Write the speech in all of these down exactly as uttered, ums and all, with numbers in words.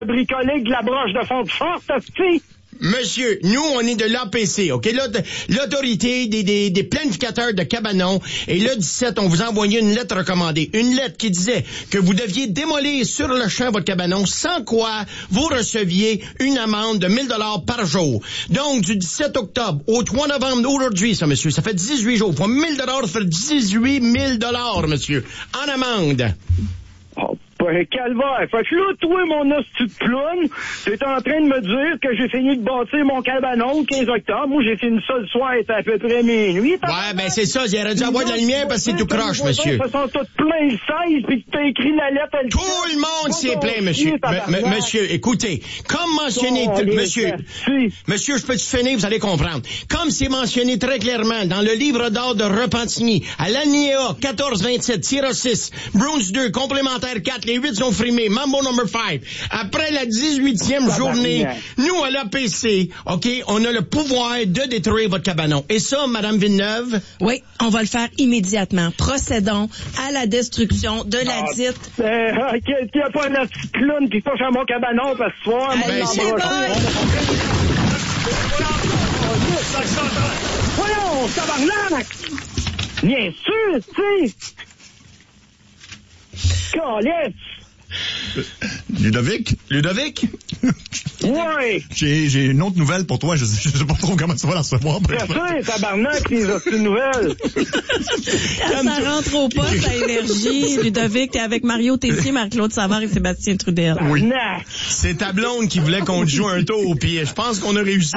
bricoler de la broche de fonte forte, hostie. Monsieur, nous, on est de l'A P C, OK? L'autorité des, des, des planificateurs de Cabanon. Et le dix-sept, on vous a envoyé une lettre recommandée. Une lettre qui disait que vous deviez démolir sur le champ votre cabanon, sans quoi vous receviez une amende de mille dollars par jour. Donc, du dix-sept octobre au trois novembre, aujourd'hui, ça, monsieur, ça fait dix-huit jours. Pour mille dollars, ça fait dix-huit mille dollars, monsieur, en amende. Oh, ben, calvaire. Fait que là, toi, mon hostie de clown, t'es en train de me dire que j'ai fini de bâtir mon cabanon le quinze octobre. Moi, j'ai fini ça le soir, c'était à peu près minuit. Ouais, ben, c'est ça. J'aurais dû avoir de la lumière parce que c'est tout croche, monsieur. Ils sont tous pleins de seize, pis que t'as écrit la lettre à le Tout le monde s'est plein, monsieur. M- m- monsieur, écoutez, comme mentionné, Oh, t- les monsieur, si. monsieur, je peux te finir, vous allez comprendre. Comme c'est mentionné très clairement dans le livre d'or de Repentigny, à l'alinéa quatorze vingt-sept, tirage six, Bruns deux, complémentaire quatre, les huit sont frimés, Mambo number five. Après la dix-huitième journée, nous, à l'A P C, OK, on a le pouvoir de détruire votre cabanon. Et ça, Madame Villeneuve? Oui, on va le faire immédiatement. Procédons à la destruction de la Ah, dite. Ben, qu'il n'y a pas un petit clown qui touche à mon cabanon parce que ce soir, moi, Allez, il c'est m'embroche. bon. Voyons, tabarnak! Bien sûr, tu sais! Calisse! Ludovic? Ludovic? Ouais! J'ai, j'ai une autre nouvelle pour toi. Je, je sais pas trop comment tu vas la recevoir. Bien sûr, tabarnak, les autres nouvelles! Quand ça rentre au poste à Énergie, Ludovic, t'es avec Mario Tessier, Marc-Claude Savard et Sébastien Trudel. Oui. Tabarnak! C'est ta blonde qui voulait qu'on te joue un tour, puis je pense qu'on a réussi.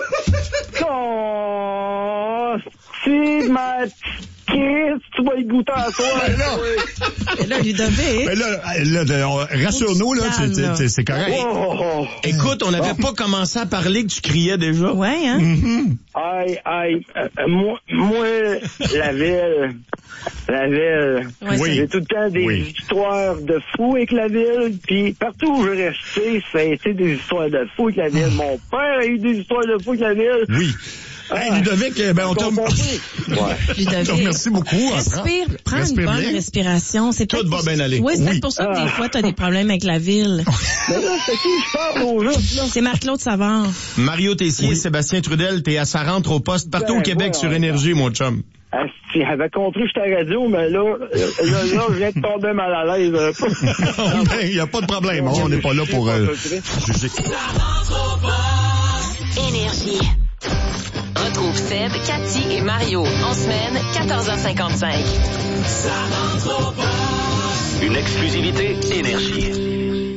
Oh, c'est ma Chris, tu vas y goûter à toi. Ben là, Et là, Ludovic. ben là, là, on- rassure-nous, là, c'est, c'est, c'est, c'est correct. Oh, Écoute, on n'avait pas commencé à parler que tu criais déjà. Ouais, hein? Mm-hmm. aïe, aïe, euh, moi, moi, la ville, la ville, Ouais, Oui. j'ai tout le temps des Oui. histoires de fous avec la ville, puis partout où je restais, ça a été des histoires de fous avec la ville. Mon père a eu des histoires de fous avec la ville. Oui. Hey, Ludovic, eh ben, on te remercie. Ouais. Ludovic. Merci beaucoup. Respire, prends Respire une bonne bien. respiration. C'est Tout peut-être- va bien aller. Oui, c'est Oui. peut-être pour ça que des Ah. fois, t'as des problèmes avec la ville. Mais là, c'est qui je parle au juste, là? C'est Marc-Claude Savard. Mario Tessier, Sébastien Trudel, t'es à sa rentre au poste partout Ben, au Québec ouais, sur ouais. Énergie, mon chum. Asti, j'avais compris que j'étais à la radio, mais là, là, là, je viens de tomber mal à l'aise. un peu. Il n'y a pas de problème. On n'est pas là pour euh, juger. Énergie. Retrouve Seb, Cathy et Mario en semaine, quatorze heures cinquante-cinq. Une exclusivité Énergie.